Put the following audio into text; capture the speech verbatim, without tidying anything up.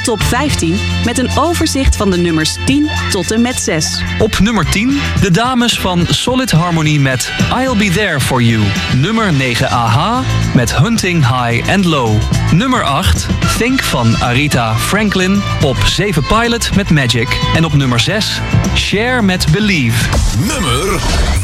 top vijftien met een overzicht van de nummers tien tot en met zes. Op nummer tien, de dames van Solid Harmony met I'll Be There For You. Nummer negen, A-ha met Hunting High and Low. Nummer acht, Think van Aretha Franklin. Op zeven, Pilot met Magic. En op nummer zes, Cher met Believe. Nummer